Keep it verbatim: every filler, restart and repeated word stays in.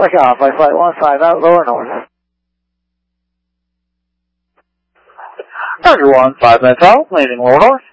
Push off by flight one five out, lower north. Roger one, five minutes out, landing lower north.